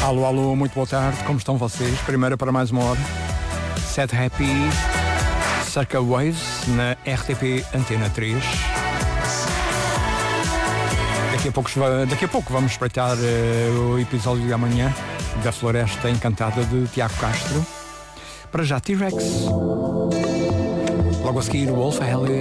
Alô, alô, muito boa tarde, como estão vocês? Primeira para mais uma hora. Set Happy, Circa Waves, na RTP Antena 3. Daqui a pouco vamos espreitar o episódio de amanhã da Floresta Encantada de Tiago Castro. Para já, T-Rex. Logo a seguir, Wolf Alice.